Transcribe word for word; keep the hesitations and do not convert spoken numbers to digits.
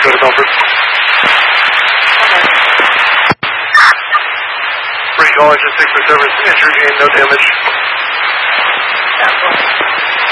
go to Milford. Recall engine six oh seven, injury gain, no damage.